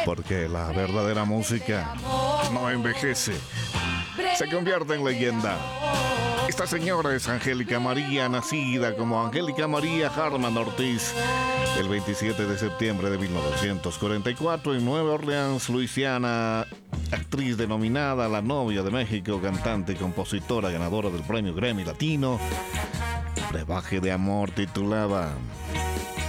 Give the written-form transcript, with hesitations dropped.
Porque la verdadera música no envejece, se convierte en leyenda. Esta señora es Angélica María, nacida como Angélica María Harman Ortiz el 27 de septiembre de 1944 en Nueva Orleans, Luisiana. Actriz denominada La Novia de México, cantante y compositora ganadora del premio Grammy Latino. Brebaje de amor titulaba